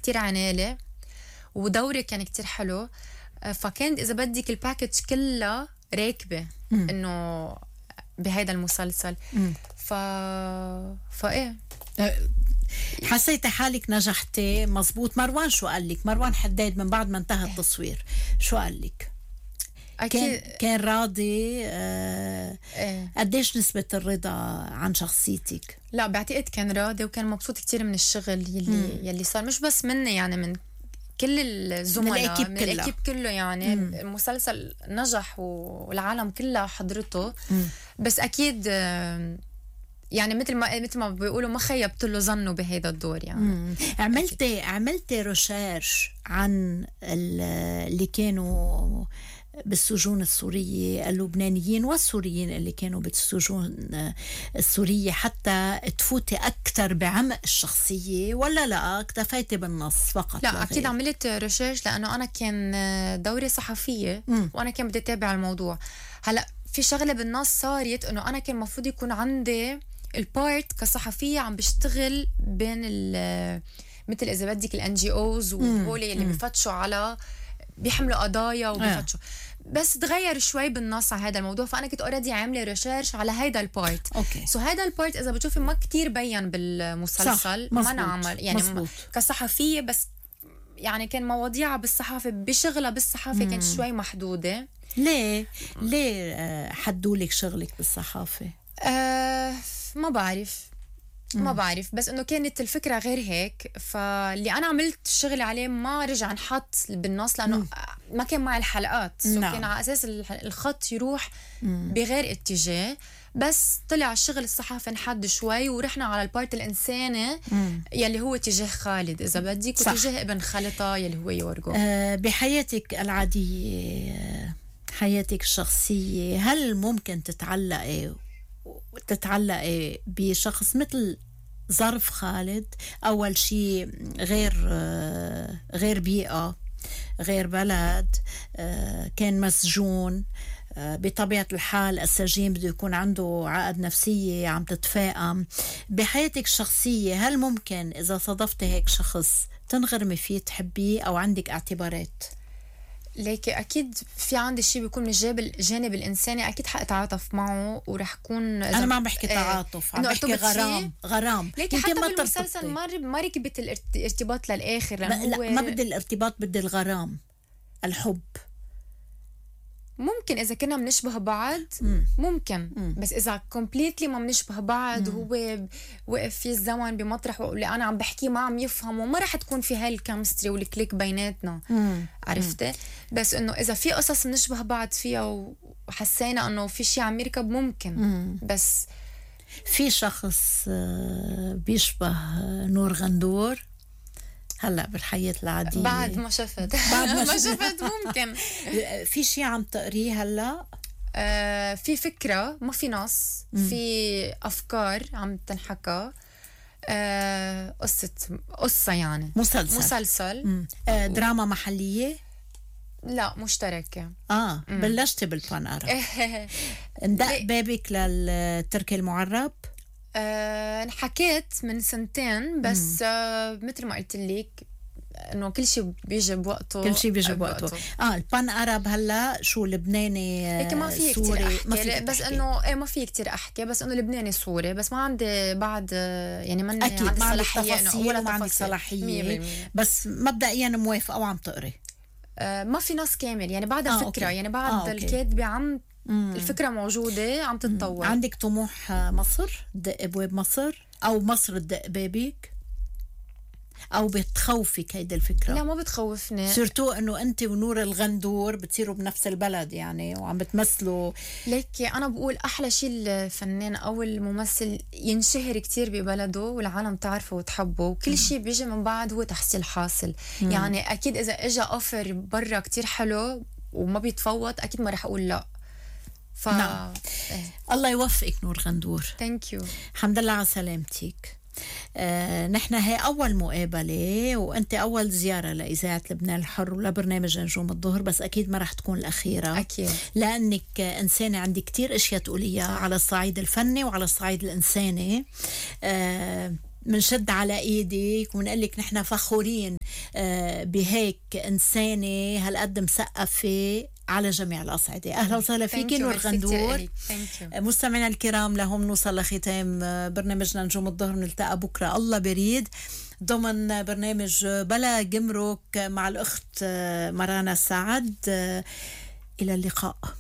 كتير عنالي ودوري كان كتير حلو. فكانت إذا بدك الباكج كلها راكبة إنه بهيدا المسلسل. فإيه حسيتي حالك نجحتي مزبوط. مروان شو قال لك؟ مروان حداد من بعد ما انتهى التصوير شو قال لك؟ كان راضي؟ قديش نسبة الرضا عن شخصيتك؟ لا بعتقد كان راضي وكان مبسوط كتير من الشغل يلي صار، مش بس مني يعني من كل الزملاء من الأكيب كله يعني. المسلسل نجح والعالم كلها حضرته. بس أكيد يعني مثل ما بيقولوا ما خيبت له ظنه بهذا الدور يعني. عملتي ريسيرش عن اللي كانوا بالسجون السورية، اللبنانيين والسوريين اللي كانوا بالسجون السورية، حتى تفوتي أكتر بعمق الشخصية، ولا لا اكتفيتي بالنص فقط؟ لا أكيد عملت ريسيرش لأنه أنا كان دوري صحفية وأنا كان بدي أتابع الموضوع. هلأ في شغلة بالنص صارت إنه أنا كان مفروض يكون عندي البارت كصحفية عم بشتغل بين مثل إذا بدك الNGOs وهولي اللي بيفتشوا على بيحملوا قضايا وبيفتشوا. بس تغير شوي بالنص على هذا الموضوع، فأنا كنت اوريدي عاملة ريسيرش على هيدا البارت. سو هيدا البارت إذا بتشوفي ما كتير بين بالمسلسل، ما نعمل يعني مزبوط. كصحفية بس يعني كان مواضيعها بالصحافة بشغلها بالصحافة كانت شوي محدودة. ليه حدولك شغلك بالصحافة؟ ما بعرف بس انه كانت الفكرة غير هيك. فاللي انا عملت الشغل عليه ما رجع نحط بالنص لانه ما كان معي الحلقات. كان على اساس الخط يروح بغير اتجاه، بس طلع الشغل الصحافي انحد شوي ورحنا على البارت الانساني يلي هو تجاه خالد اذا بدك وتجاه ابن خالتها يلي هو يورجو. بحياتك العادية، حياتك الشخصية، هل ممكن تتعلقي بشخص مثل ظرف خالد؟ أول شيء غير بيئة، غير بلد، كان مسجون. بطبيعة الحال السجين بده يكون عنده عقد نفسية عم تتفاقم. بحياتك الشخصية هل ممكن إذا صادفتي هيك شخص تنغرمي فيه تحبيه أو عندك اعتبارات؟ ليك أكيد في عندي شيء بيكون من الجانب الإنساني أكيد حأتعاطف معه ورح كون. أنا ما عم بحكي تعاطف، عم بحكي غرام. ليك حتى بالمسلسل ما ركبت الارتباط للآخر. لا ما بدي الارتباط، بدي الغرام، الحب. ممكن إذا كنا منشبه بعض ممكن بس إذا كومبليتلي ما منشبه بعض وهو وقف في الزمن بمطرح واللي أنا عم بحكيه ما عم يفهم وما رح تكون في هاي الكيمستري والكليك بيناتنا. عرفتي؟ بس إنه إذا في قصص منشبه بعض فيها وحسينا إنه في شيء عم يركب ممكن. بس في شخص بيشبه نور غندور هلا بالحياة العادية بعد ما شفت ممكن في شيء عم تقريه هلا؟ في فكرة، ما في نص، في أفكار عم تنحكى. قصة يعني مسلسل. دراما محلية؟ لا مشتركة. بلشتي بالبان أرب. اندق بابك للتركي المعرب؟ حكيت من سنتين بس مثل ما قلت لك انه كل شيء بيجي بوقته. البان أرب هلا شو لبناني ما في سوري؟ كتير أحكي بس انه ما في كتير احكي بس انه لبناني سوري، بس ما عندي بعد يعني ما عندي صلاحية ولا ما عندي صلاحية بس مبدئيا موافقة او عم تقري. ما في نص كامل يعني بعد فكرة يعني بعد الكاتبة عم الفكرة موجودة عم تتطور. عندك طموح مصر دق ابواب مصر او مصر تدق بابك او بتخوفك هيدا الفكرة؟ لا ما بتخوفني، سيرتو انه انت ونور الغندور بتصيروا بنفس البلد يعني وعم بتمثلوا. ليك انا بقول احلى شيء الفنان او الممثل ينشهر كتير ببلده والعالم تعرفه وتحبه وكل شيء بيجي من بعد هو تحصيل حاصل. يعني اكيد اذا اجى اوفر برا كتير حلو وما بيتفوت اكيد ما رح اقول لا. نعم. الله يوفقك نور غندور. ثانك يو. الحمد لله على سلامتك. نحن هي أول مقابلة وأنت أول زيارة لإذاعة لبنان الحر ولبرنامج نجوم الظهر، بس أكيد ما رح تكون الأخيرة أكيد لأنك إنسانة عندك كتير أشياء تقوليها على الصعيد الفني وعلى الصعيد الإنساني. منشد على إيدك ونقول لك نحن فخورين بهيك إنسانة هالقد مسقفة على جميع الأصعدة. أهلا وسهلا فيكي نور غندور. مستمعينا الكرام، لهم نوصل لختام برنامجنا نجوم الظهر. نلتقى بكرة الله بريد ضمن برنامج بلا جمرك مع الأخت مرانا سعد. إلى اللقاء.